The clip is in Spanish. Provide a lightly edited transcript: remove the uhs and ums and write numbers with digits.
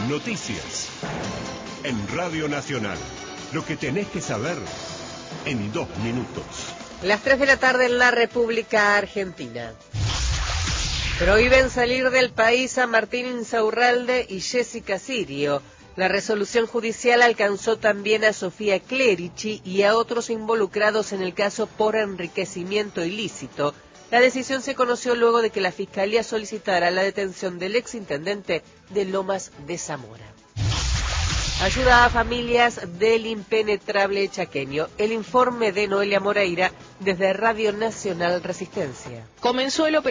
Noticias. En Radio Nacional. Lo que tenés que saber en 2 minutos. Las 3 de la tarde en la República Argentina. Prohíben salir del país a Martín Insaurralde y Jessica Sirio. La resolución judicial alcanzó también a Sofía Clerici y a otros involucrados en el caso por enriquecimiento ilícito. La decisión se conoció luego de que la Fiscalía solicitara la detención del exintendente de Lomas de Zamora. Ayuda a familias del impenetrable chaqueño. El informe de Noelia Moreira desde Radio Nacional Resistencia. Comenzó el